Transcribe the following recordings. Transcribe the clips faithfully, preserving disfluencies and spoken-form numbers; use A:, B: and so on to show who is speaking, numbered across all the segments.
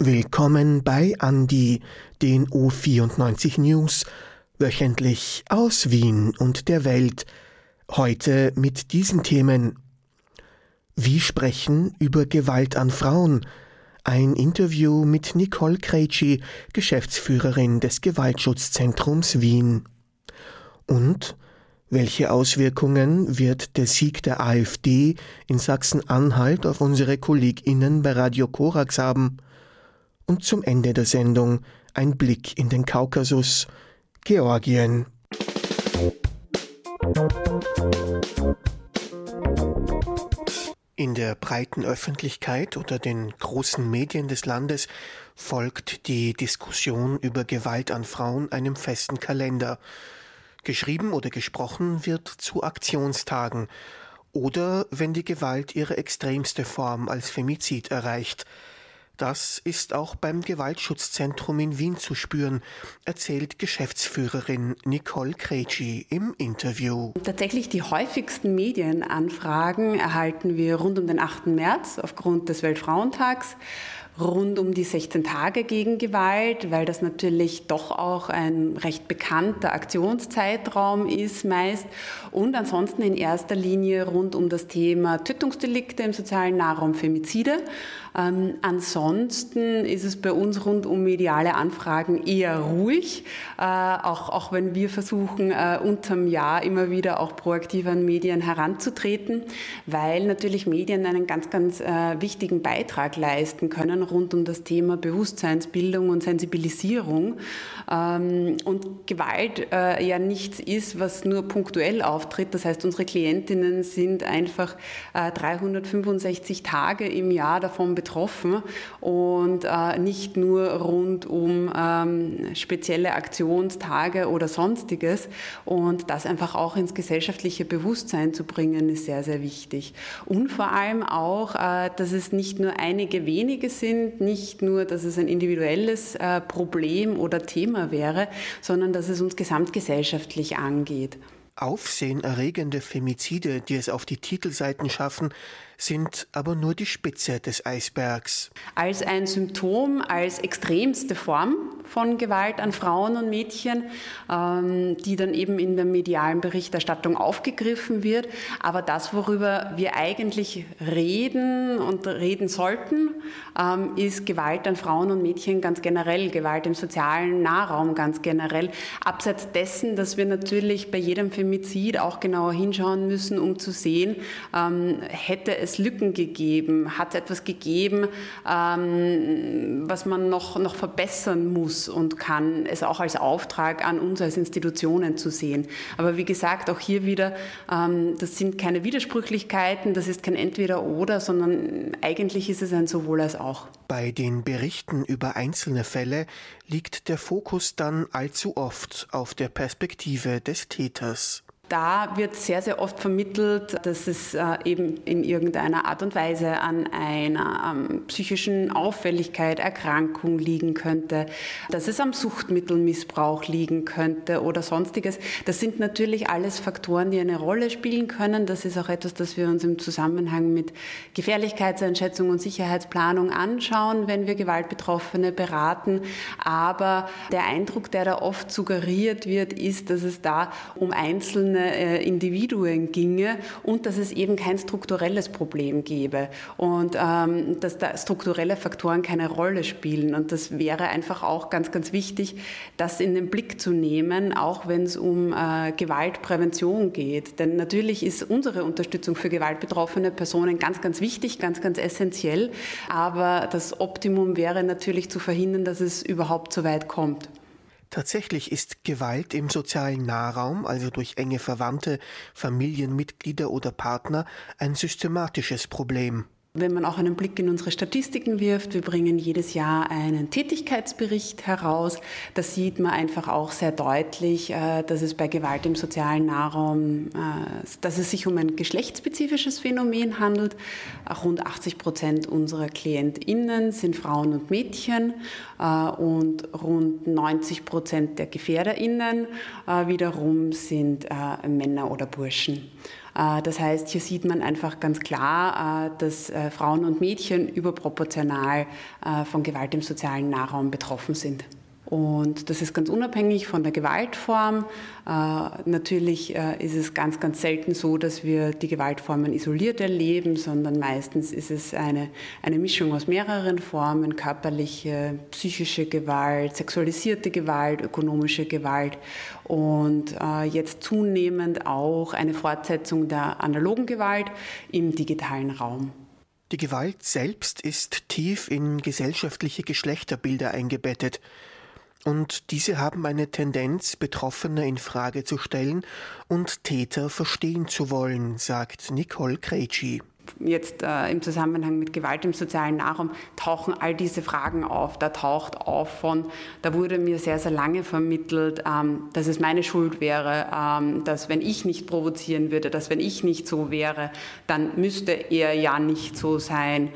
A: Willkommen bei Andi, den U vierundneunzig News, wöchentlich aus Wien und der Welt. Heute mit diesen Themen: Wie sprechen über Gewalt an Frauen? Ein Interview mit Nicole Krejci, Geschäftsführerin des Gewaltschutzzentrums Wien. Und welche Auswirkungen wird der Sieg der AfD in Sachsen-Anhalt auf unsere KollegInnen bei Radio Korax haben? Und zum Ende der Sendung ein Blick in den Kaukasus, Georgien. In der breiten Öffentlichkeit oder den großen Medien des Landes folgt die Diskussion über Gewalt an Frauen einem festen Kalender. Geschrieben oder gesprochen wird zu Aktionstagen oder wenn die Gewalt ihre extremste Form als Femizid erreicht. Das ist auch beim Gewaltschutzzentrum in Wien zu spüren, erzählt Geschäftsführerin Nicole Krejci im Interview.
B: Tatsächlich die häufigsten Medienanfragen erhalten wir rund um den achten März aufgrund des Weltfrauentags, rund um die sechzehn Tage gegen Gewalt, weil das natürlich doch auch ein recht bekannter Aktionszeitraum ist meist, und ansonsten in erster Linie rund um das Thema Tötungsdelikte im sozialen Nahraum, Femizide. Ähm, ansonsten ist es bei uns rund um mediale Anfragen eher ruhig, äh, auch, auch wenn wir versuchen, äh, unterm Jahr immer wieder auch proaktiv an Medien heranzutreten, weil natürlich Medien einen ganz, ganz äh, wichtigen Beitrag leisten können rund um das Thema Bewusstseinsbildung und Sensibilisierung. Ähm, und Gewalt äh, ja nichts ist, was nur punktuell auftritt. Das heißt, unsere Klientinnen sind einfach äh, dreihundertfünfundsechzig Tage im Jahr davon betroffen und äh, nicht nur rund um ähm, spezielle Aktionstage oder Sonstiges. Und das einfach auch ins gesellschaftliche Bewusstsein zu bringen, ist sehr, sehr wichtig. Und vor allem auch, äh, dass es nicht nur einige wenige sind, nicht nur, dass es ein individuelles äh, Problem oder Thema wäre, sondern dass es uns gesamtgesellschaftlich angeht.
A: Aufsehenerregende Femizide, die es auf die Titelseiten schaffen, sind aber nur die Spitze des Eisbergs.
B: Als ein Symptom, als extremste Form von Gewalt an Frauen und Mädchen, ähm, die dann eben in der medialen Berichterstattung aufgegriffen wird. Aber das, worüber wir eigentlich reden und reden sollten, ähm, ist Gewalt an Frauen und Mädchen ganz generell, Gewalt im sozialen Nahraum ganz generell. Abseits dessen, dass wir natürlich bei jedem Femizid auch genauer hinschauen müssen, um zu sehen, ähm, hätte es Lücken gegeben, hat es etwas gegeben, ähm, was man noch, noch verbessern muss und kann, es auch als Auftrag an uns als Institutionen zu sehen. Aber wie gesagt, auch hier wieder, ähm, das sind keine Widersprüchlichkeiten, das ist kein Entweder-Oder, sondern eigentlich ist es ein Sowohl als auch.
A: Bei den Berichten über einzelne Fälle liegt der Fokus dann allzu oft auf der Perspektive des Täters.
B: Da wird sehr, sehr oft vermittelt, dass es äh, eben in irgendeiner Art und Weise an einer ähm, psychischen Auffälligkeit, Erkrankung liegen könnte, dass es am Suchtmittelmissbrauch liegen könnte oder Sonstiges. Das sind natürlich alles Faktoren, die eine Rolle spielen können. Das ist auch etwas, das wir uns im Zusammenhang mit Gefährlichkeitseinschätzung und Sicherheitsplanung anschauen, wenn wir Gewaltbetroffene beraten. Aber der Eindruck, der da oft suggeriert wird, ist, dass es da um einzelne Individuen ginge und dass es eben kein strukturelles Problem gäbe und ähm, dass da strukturelle Faktoren keine Rolle spielen. Und das wäre einfach auch ganz, ganz wichtig, das in den Blick zu nehmen, auch wenn es um äh, Gewaltprävention geht. Denn natürlich ist unsere Unterstützung für gewaltbetroffene Personen ganz, ganz wichtig, ganz, ganz essentiell. Aber das Optimum wäre natürlich zu verhindern, dass es überhaupt so weit kommt.
A: Tatsächlich ist Gewalt im sozialen Nahraum, also durch enge Verwandte, Familienmitglieder oder Partner, ein systematisches Problem.
B: Wenn man auch einen Blick in unsere Statistiken wirft, wir bringen jedes Jahr einen Tätigkeitsbericht heraus, da sieht man einfach auch sehr deutlich, dass es bei Gewalt im sozialen Nahraum, dass es sich um ein geschlechtsspezifisches Phänomen handelt. Rund achtzig Prozent unserer KlientInnen sind Frauen und Mädchen und rund neunzig Prozent der GefährderInnen wiederum sind Männer oder Burschen. Das heißt, hier sieht man einfach ganz klar, dass Frauen und Mädchen überproportional von Gewalt im sozialen Nahraum betroffen sind. Und das ist ganz unabhängig von der Gewaltform. Äh, natürlich äh, ist es ganz, ganz selten so, dass wir die Gewaltformen isoliert erleben, sondern meistens ist es eine, eine Mischung aus mehreren Formen: körperliche, psychische Gewalt, sexualisierte Gewalt, ökonomische Gewalt und äh, jetzt zunehmend auch eine Fortsetzung der analogen Gewalt im digitalen Raum.
A: Die Gewalt selbst ist tief in gesellschaftliche Geschlechterbilder eingebettet. Und diese haben eine Tendenz, Betroffene in Frage zu stellen und Täter verstehen zu wollen, sagt Nicole Krejci.
B: Jetzt äh, im Zusammenhang mit Gewalt im sozialen Nahraum tauchen all diese Fragen auf. Da taucht auf von, da wurde mir sehr, sehr lange vermittelt, ähm, dass es meine Schuld wäre, ähm, dass wenn ich nicht provozieren würde, dass wenn ich nicht so wäre, dann müsste er ja nicht so sein.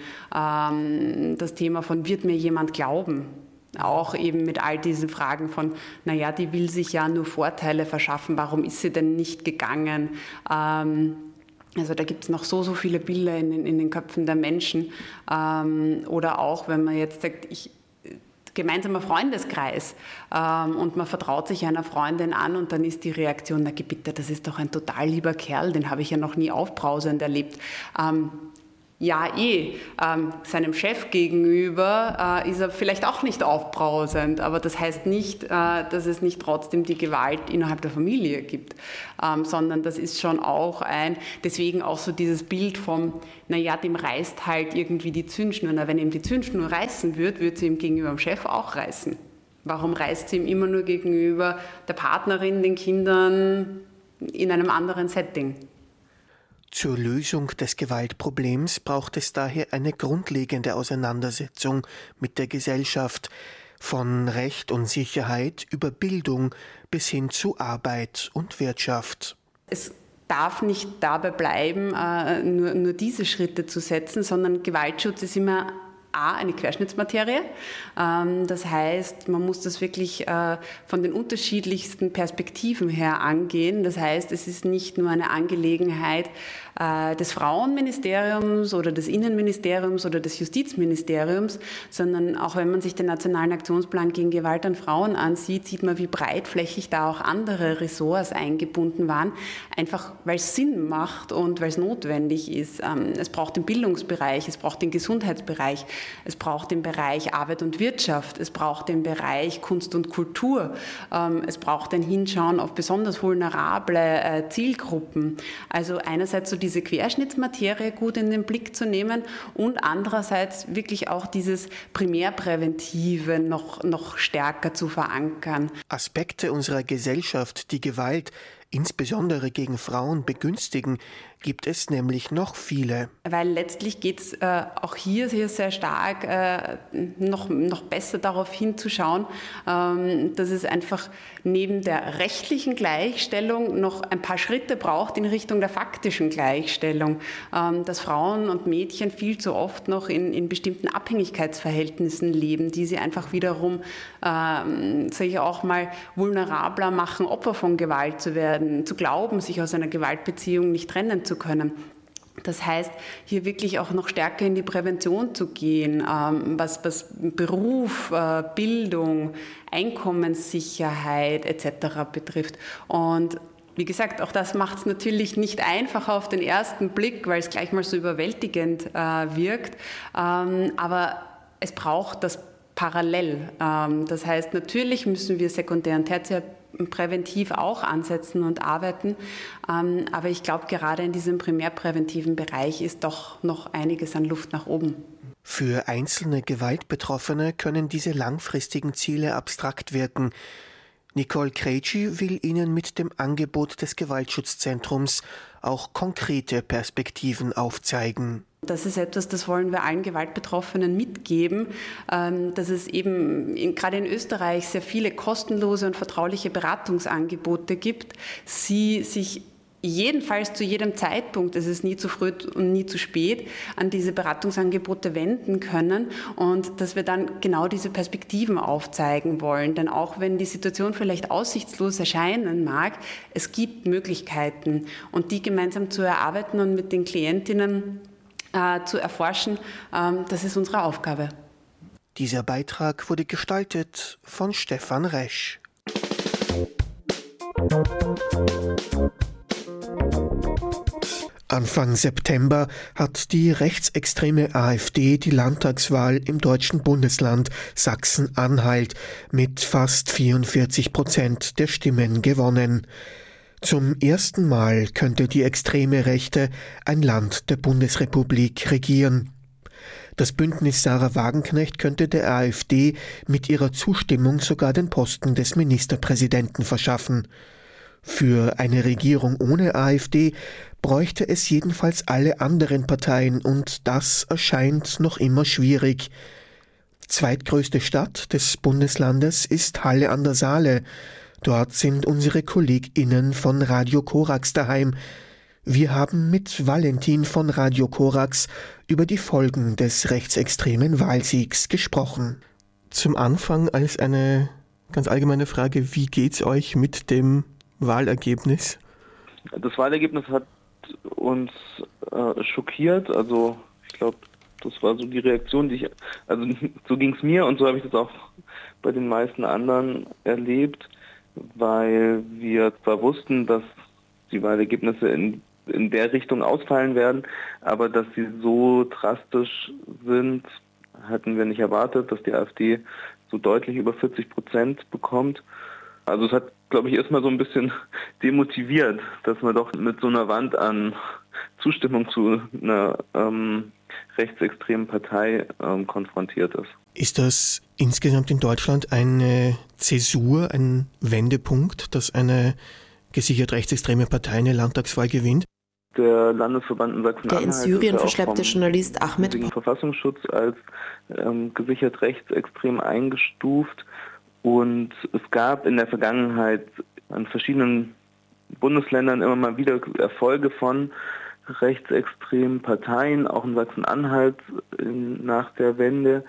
B: Ähm, das Thema von, wird mir jemand glauben? Auch eben mit all diesen Fragen von, naja, die will sich ja nur Vorteile verschaffen, warum ist sie denn nicht gegangen? Ähm, also da gibt es noch so, so viele Bilder in, in den Köpfen der Menschen. Ähm, oder auch, wenn man jetzt sagt, ich, gemeinsamer Freundeskreis ähm, und man vertraut sich einer Freundin an und dann ist die Reaktion, na geh bitte, das ist doch ein total lieber Kerl, den habe ich ja noch nie aufbrausend erlebt. Ähm, Ja, eh. Ähm, seinem Chef gegenüber äh, ist er vielleicht auch nicht aufbrausend, aber das heißt nicht, äh, dass es nicht trotzdem die Gewalt innerhalb der Familie gibt, ähm, sondern das ist schon auch ein, deswegen auch so dieses Bild vom, naja, dem reißt halt irgendwie die Zündschnur. Na, wenn ihm die Zündschnur reißen würde, würde sie ihm gegenüber dem Chef auch reißen. Warum reißt sie ihm immer nur gegenüber der Partnerin, den Kindern in einem anderen Setting?
A: Zur Lösung des Gewaltproblems braucht es daher eine grundlegende Auseinandersetzung mit der Gesellschaft, von Recht und Sicherheit über Bildung bis hin zu Arbeit und Wirtschaft.
B: Es darf nicht dabei bleiben, äh, nur, nur diese Schritte zu setzen, sondern Gewaltschutz ist immer A, eine Querschnittsmaterie. Ähm, das heißt, man muss das wirklich äh, von den unterschiedlichsten Perspektiven her angehen. Das heißt, es ist nicht nur eine Angelegenheit äh, des Frauenministeriums oder des Innenministeriums oder des Justizministeriums, sondern auch wenn man sich den Nationalen Aktionsplan gegen Gewalt an Frauen ansieht, sieht man, wie breitflächig da auch andere Ressorts eingebunden waren, einfach weil es Sinn macht und weil es notwendig ist. Ähm, es braucht den Bildungsbereich, es braucht den Gesundheitsbereich, es braucht den Bereich Arbeit und Wirtschaft, es braucht den Bereich Kunst und Kultur, ähm, es braucht ein Hinschauen auf besonders vulnerable äh, Zielgruppen. Also einerseits so diese Querschnittsmaterie gut in den Blick zu nehmen und andererseits wirklich auch dieses Primärpräventive noch, noch stärker zu verankern.
A: Aspekte unserer Gesellschaft, die Gewalt insbesondere gegen Frauen begünstigen, gibt es nämlich noch viele.
B: Weil letztlich geht es äh, auch hier sehr, sehr stark äh, noch, noch besser darauf hinzuschauen, ähm, dass es einfach neben der rechtlichen Gleichstellung noch ein paar Schritte braucht in Richtung der faktischen Gleichstellung, ähm, dass Frauen und Mädchen viel zu oft noch in, in bestimmten Abhängigkeitsverhältnissen leben, die sie einfach wiederum, ähm, sage ich auch mal, vulnerabler machen, Opfer von Gewalt zu werden, zu glauben, sich aus einer Gewaltbeziehung nicht trennen zu können. Das heißt, hier wirklich auch noch stärker in die Prävention zu gehen, was, was Beruf, Bildung, Einkommenssicherheit et cetera betrifft. Und wie gesagt, auch das macht es natürlich nicht einfach auf den ersten Blick, weil es gleich mal so überwältigend wirkt. Aber es braucht das parallel. Das heißt, natürlich müssen wir sekundär und tertiär präventiv auch ansetzen und arbeiten. Aber ich glaube, gerade in diesem primärpräventiven Bereich ist doch noch einiges an Luft nach oben.
A: Für einzelne Gewaltbetroffene können diese langfristigen Ziele abstrakt wirken. Nicole Krejci will Ihnen mit dem Angebot des Gewaltschutzzentrums auch konkrete Perspektiven aufzeigen.
B: Das ist etwas, das wollen wir allen Gewaltbetroffenen mitgeben, dass es eben in, gerade in Österreich sehr viele kostenlose und vertrauliche Beratungsangebote gibt. Sie sich jedenfalls zu jedem Zeitpunkt, es ist nie zu früh und nie zu spät, an diese Beratungsangebote wenden können und dass wir dann genau diese Perspektiven aufzeigen wollen. Denn auch wenn die Situation vielleicht aussichtslos erscheinen mag, es gibt Möglichkeiten und die gemeinsam zu erarbeiten und mit den Klientinnen äh, zu erforschen, äh, das ist unsere Aufgabe.
A: Dieser Beitrag wurde gestaltet von Stefan Resch. Anfang September hat die rechtsextreme AfD die Landtagswahl im deutschen Bundesland Sachsen-Anhalt mit fast vierundvierzig Prozent der Stimmen gewonnen. Zum ersten Mal könnte die extreme Rechte ein Land der Bundesrepublik regieren. Das Bündnis Sarah Wagenknecht könnte der AfD mit ihrer Zustimmung sogar den Posten des Ministerpräsidenten verschaffen. Für eine Regierung ohne AfD bräuchte es jedenfalls alle anderen Parteien und das erscheint noch immer schwierig. Zweitgrößte Stadt des Bundeslandes ist Halle an der Saale. Dort sind unsere KollegInnen von Radio Korax daheim. Wir haben mit Valentin von Radio Korax über die Folgen des rechtsextremen Wahlsiegs gesprochen. Zum Anfang als eine ganz allgemeine Frage, wie geht's euch mit dem Wahlergebnis?
C: Das Wahlergebnis hat uns äh, schockiert. Also ich glaube, das war so die Reaktion, die ich, also so ging es mir und so habe ich das auch bei den meisten anderen erlebt, weil wir zwar wussten, dass die Wahlergebnisse in, in der Richtung ausfallen werden, aber dass sie so drastisch sind, hatten wir nicht erwartet, dass die AfD so deutlich über vierzig Prozent bekommt. Also es hat, glaube ich, erstmal so ein bisschen demotiviert, dass man doch mit so einer Wand an Zustimmung zu einer ähm, rechtsextremen Partei ähm, konfrontiert ist.
A: Ist das insgesamt in Deutschland eine Zäsur, ein Wendepunkt, dass eine gesichert rechtsextreme Partei eine Landtagswahl gewinnt?
C: Der Landesverband in Sachsen-Anhalt,
D: der in Syrien
C: ja
D: verschleppte Journalist Ahmed
C: wegen Verfassungsschutz als ähm, gesichert rechtsextrem eingestuft. Und es gab in der Vergangenheit an verschiedenen Bundesländern immer mal wieder Erfolge von rechtsextremen Parteien, auch in Sachsen-Anhalt in, nach der Wende,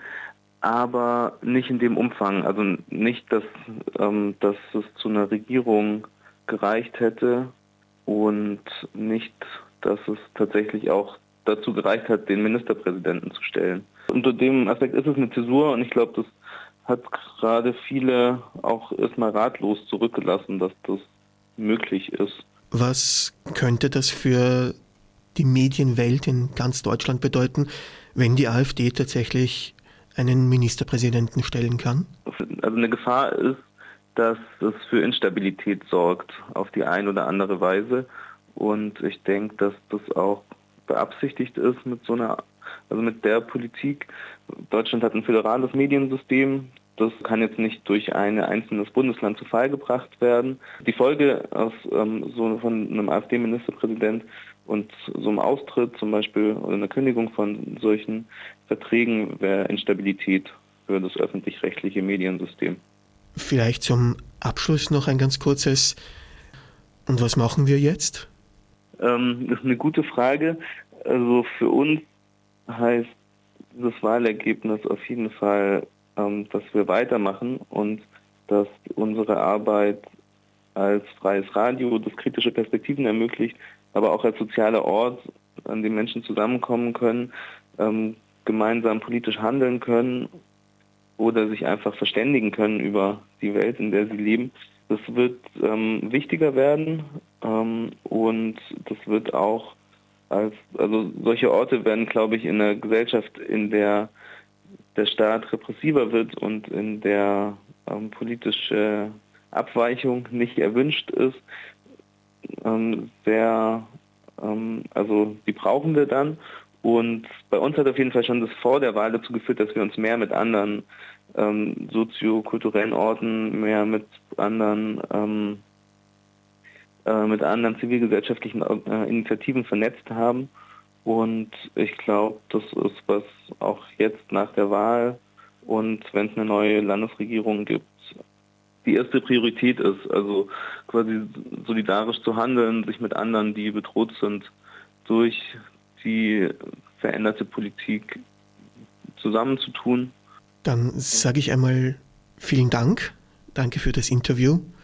C: aber nicht in dem Umfang. Also nicht, dass, ähm, dass es zu einer Regierung gereicht hätte und nicht, dass es tatsächlich auch dazu gereicht hat, den Ministerpräsidenten zu stellen. Unter dem Aspekt ist es eine Zäsur und ich glaube, das hat gerade viele auch erstmal ratlos zurückgelassen, dass das möglich ist.
A: Was könnte das für die Medienwelt in ganz Deutschland bedeuten, wenn die AfD tatsächlich einen Ministerpräsidenten stellen kann?
C: Also eine Gefahr ist, dass es für Instabilität sorgt auf die eine oder andere Weise. Und ich denke, dass das auch beabsichtigt ist mit so einer, also mit der Politik. Deutschland hat ein föderales Mediensystem. Das kann jetzt nicht durch ein einzelnes Bundesland zu Fall gebracht werden. Die Folge aus ähm, so von einem AfD-Ministerpräsident und so einem Austritt zum Beispiel oder einer Kündigung von solchen Verträgen wäre Instabilität für das öffentlich-rechtliche Mediensystem.
A: Vielleicht zum Abschluss noch ein ganz kurzes: Und was machen wir jetzt?
C: Ähm, das ist eine gute Frage. Also für uns heißt das Wahlergebnis auf jeden Fall, ähm, dass wir weitermachen und dass unsere Arbeit als freies Radio, das kritische Perspektiven ermöglicht, aber auch als sozialer Ort, an dem Menschen zusammenkommen können, ähm, gemeinsam politisch handeln können oder sich einfach verständigen können über die Welt, in der sie leben. Das wird ähm, wichtiger werden ähm, und das wird auch als, also solche Orte werden, glaube ich, in einer Gesellschaft, in der der Staat repressiver wird und in der ähm, politische Abweichung nicht erwünscht ist, ähm, sehr, ähm, also die brauchen wir dann. Und bei uns hat auf jeden Fall schon das vor der Wahl dazu geführt, dass wir uns mehr mit anderen ähm, soziokulturellen Orten, mehr mit anderen, ähm, äh, mit anderen zivilgesellschaftlichen äh, Initiativen vernetzt haben. Und ich glaube, das ist, was auch jetzt nach der Wahl und wenn es eine neue Landesregierung gibt, die erste Priorität ist. Also quasi solidarisch zu handeln, sich mit anderen, die bedroht sind, durch die veränderte Politik zusammenzutun.
A: Dann sage ich einmal vielen Dank. Danke für das Interview.